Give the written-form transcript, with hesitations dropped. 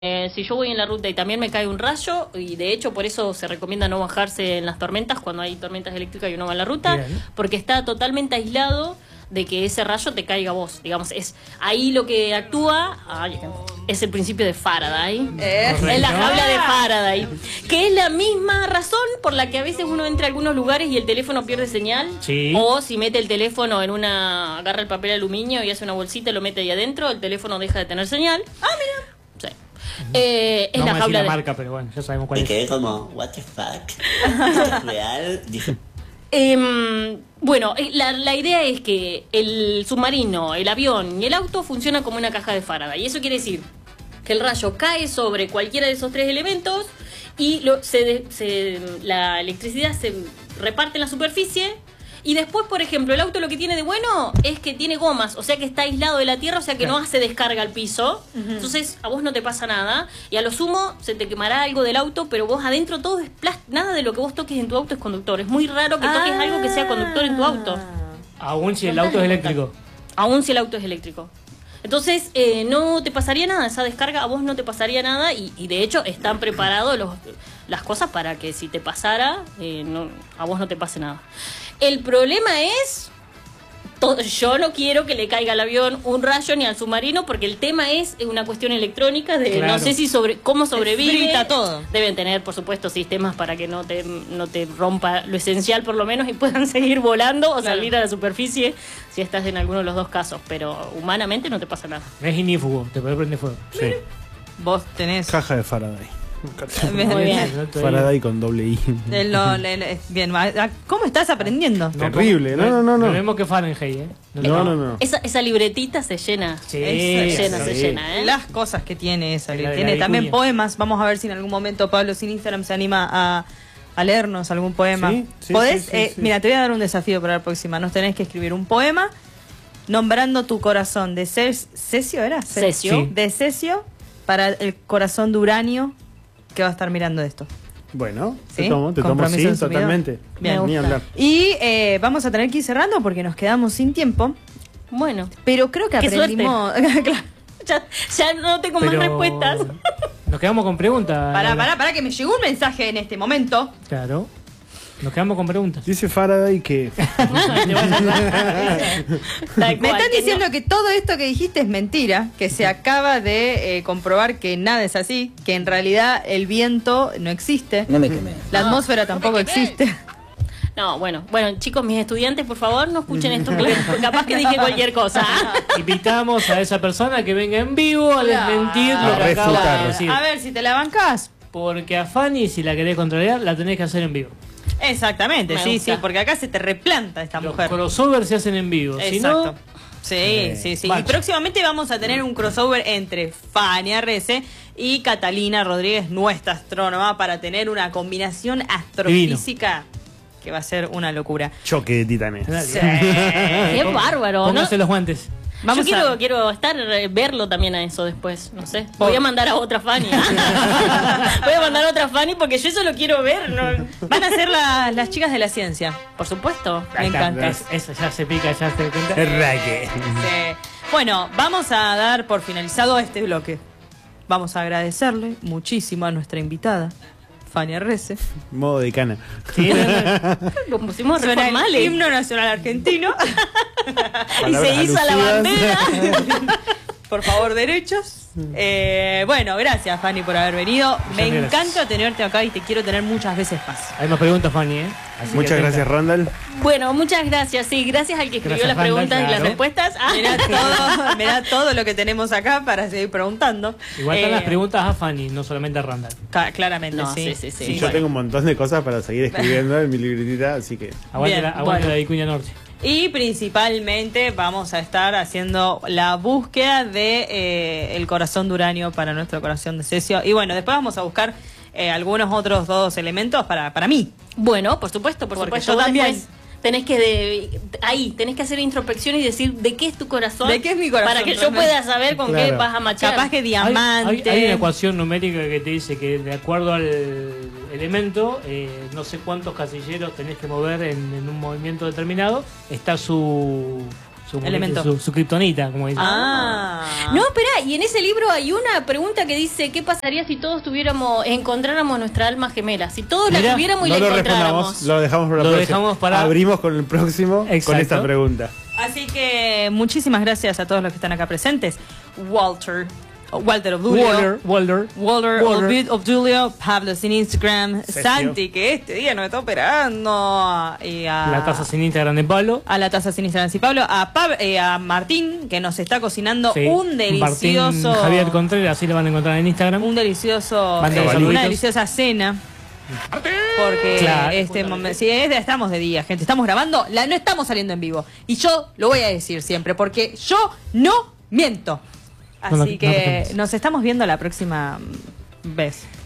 Si yo voy en la ruta y también me cae un rayo, y de hecho por eso se recomienda no bajarse en las tormentas cuando hay tormentas eléctricas y uno va en la ruta, bien, porque está totalmente aislado de que ese rayo te caiga a vos. Digamos, es ahí lo que actúa, es el principio de Faraday, es la jaula de Faraday, que es la misma razón por la que a veces uno entra a algunos lugares y el teléfono pierde señal, sí, o si mete el teléfono en agarra el papel aluminio y hace una bolsita y lo mete ahí adentro, el teléfono deja de tener señal. Ah, mira. Sí. Es no la jaula de la marca, pero bueno, ya sabemos cuál es. Me quedé como, what the fuck. ¿Es real? Dije. Bueno, la idea es que el submarino, el avión y el auto funcionan como una caja de Faraday. Y eso quiere decir que el rayo cae sobre cualquiera de esos tres elementos y la electricidad se reparte en la superficie. Y después, por ejemplo, el auto lo que tiene de bueno es que tiene gomas, o sea que está aislado de la tierra, o sea que no hace descarga al piso. Entonces a vos no te pasa nada. Y a lo sumo se te quemará algo del auto, pero vos adentro todo es plástico. Nada de lo que vos toques en tu auto es conductor. Es muy raro que toques algo que sea conductor en tu auto. Aún si el auto es eléctrico. Aún si el auto es eléctrico. Entonces no te pasaría nada, esa descarga a vos no te pasaría nada y de hecho están preparados las cosas para que si te pasara, a vos no te pase nada. El problema es, yo no quiero que le caiga al avión un rayo ni al submarino porque el tema es una cuestión electrónica de claro, no sé si cómo sobrevive. Todo. Deben tener, por supuesto, sistemas para que no te rompa lo esencial por lo menos y puedan seguir volando o claro, salir a la superficie si estás en alguno de los dos casos, pero humanamente no te pasa nada. Es inífugo, te puede prender fuego. Sí. Vos tenés... Caja de Faraday. Muy bien. Faraday con doble I. Bien, ¿cómo estás aprendiendo? Terrible, no. Lo mismo que Fahrenheit, ¿eh? No. Esa libretita se llena. Sí, se llena, ¿eh? Las cosas que tiene esa. Tiene también poemas. Vamos a ver si en algún momento Pablo sin Instagram se anima a leernos algún poema. Sí, ¿Podés? Sí. Mira, te voy a dar un desafío para la próxima. Nos tenés que escribir un poema nombrando tu corazón de Cesio, ¿era? Cesio. Sí. De Cesio para el corazón de Uranio que va a estar mirando esto. Bueno, ¿sí? te tomo, sí, totalmente. Bien. Ni hablar. Y vamos a tener que ir cerrando porque nos quedamos sin tiempo. Bueno. Pero creo que aprendimos... Claro. ya no tengo más respuestas. Nos quedamos con preguntas. Pará, que me llegó un mensaje en este momento. Claro. Nos quedamos con preguntas. Dice Faraday que... Me están diciendo que todo esto que dijiste es mentira, que se acaba de comprobar que nada es así, que en realidad el viento no existe. No me quemé. La atmósfera tampoco existe. No, bueno, chicos, mis estudiantes, por favor, no escuchen esto, porque capaz que dije cualquier cosa. Invitamos a esa persona que venga en vivo a desmentir lo que acaba de decir. A ver si te la bancás. Porque a Fanny, si la querés controlar, la tenés que hacer en vivo. Exactamente, sí, porque acá se te replanta esta mujer. Los crossovers se hacen en vivo. Exacto. Si no, sí. Y próximamente vamos a tener un crossover entre Fanny Arrese y Catalina Rodríguez, nuestra astrónoma, para tener una combinación astrofísica que va a ser una locura. Choque de titanes. Sí. Qué bárbaro, Póngase los guantes. Yo quiero verlo también a eso después, no sé. Voy a mandar a otra Fanny. Voy a mandar a otra Fanny porque yo eso lo quiero ver. ¿No? Van a ser las chicas de la ciencia. Por supuesto. Me encanta. Eso ya se pica, ya se cuenta. Sí. Bueno, vamos a dar por finalizado este bloque. Vamos a agradecerle muchísimo a nuestra invitada, Fanny Arrese. Modo de cana. Lo pusimos Suena reformales. el himno nacional argentino. Y se hizo la bandera. Por favor, derechos. Bueno, gracias, Fanny, por haber venido. Me encanta tenerte acá y te quiero tener muchas veces más. Hay más preguntas, Fanny, ¿eh? Muchas gracias, Randall. Bueno, muchas gracias. Sí, gracias al que escribió las preguntas y las respuestas. Mirá todo lo que tenemos acá para seguir preguntando. Igual están las preguntas a Fanny, no solamente a Randall. Claramente, no, sí. Yo tengo un montón de cosas para seguir escribiendo en mi libretita, así que... Aguante la Vicuña Norte. Y principalmente vamos a estar haciendo la búsqueda de el corazón de Uranio para nuestro corazón de Cesio. Y bueno, después vamos a buscar algunos otros dos elementos para mí. Bueno, por supuesto. Yo también. Tenés que hacer introspección y decir de qué es tu corazón. ¿De qué es mi corazón? Para que yo pueda saber con qué vas a machar. Capaz que diamante. Hay una ecuación numérica que te dice que de acuerdo al elemento, no sé cuántos casilleros tenés que mover en un movimiento determinado, está su Elemento. Su kriptonita, como dicen. No, espera, y en ese libro hay una pregunta que dice, ¿qué pasaría si todos encontráramos nuestra alma gemela? Si todos la Mirá, tuviéramos y No la lo encontráramos. respondamos, lo dejamos para la Lo próxima. dejamos para- Abrimos con el próximo con Exacto. esta pregunta. Así que muchísimas gracias a todos los que están acá presentes. Walter Obdulio. Walter Obdulio, Pablo sin Instagram, Sergio. Santi, que este día nos está operando. Y a La taza sin Instagram de Pablo. A la taza sin Instagram, sí, Pablo. A Martín, que nos está cocinando Sí. un delicioso. Martín Javier Contreras, así le van a encontrar en Instagram. Un delicioso. Manda los una saluditos. deliciosa cena. Porque Claro. este momento, sí, estamos de día, gente, estamos grabando, no estamos saliendo en vivo. Y yo lo voy a decir siempre, porque yo no miento. Así No, que no, nos estamos viendo la próxima vez.